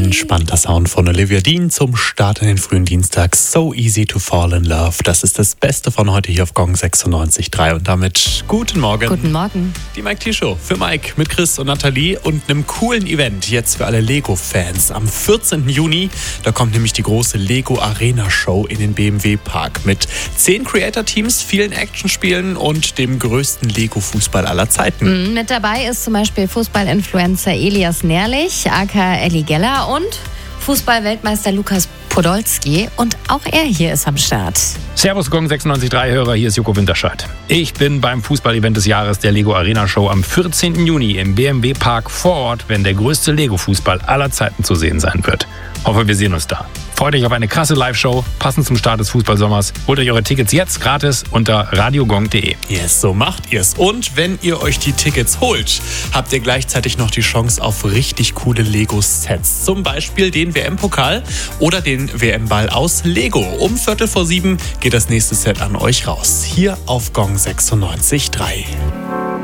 Entspannter Sound von Olivia Dean zum Start in den frühen Dienstag. So easy to fall in love. Das ist das Beste von heute hier auf Gong 96.3. Und damit guten Morgen. Guten Morgen. Die Mike T Show für Mike mit Chris und Nathalie und einem coolen Event jetzt für alle Lego-Fans. Am 14. Juni, da kommt nämlich die große Lego Arena Show in den BMW Park mit 10 Creator-Teams, vielen Actionspielen und dem größten Lego-Fußball aller Zeiten. Mit dabei ist zum Beispiel Fußballinfluencer Elias Nährlich, aka Elli Geller und Fußball-Weltmeister Lukas Podolski. Und auch er hier ist am Start. Servus Gong 96.3 Hörer, hier ist Joko Winterscheid. Ich bin beim Fußball-Event des Jahres der Lego Arena Show am 14. Juni im BMW Park vor Ort, wenn der größte Lego-Fußball aller Zeiten zu sehen sein wird. Hoffe, wir sehen uns da. Freut euch auf eine krasse Live-Show, passend zum Start des Fußballsommers. Holt euch eure Tickets jetzt gratis unter radiogong.de. Yes, so macht ihr's. Und wenn ihr euch die Tickets holt, habt ihr gleichzeitig noch die Chance auf richtig coole Lego-Sets. Zum Beispiel den WM-Pokal oder den WM-Ball aus Lego. Um 6:45 geht das nächste Set an euch raus. Hier auf Gong 96.3.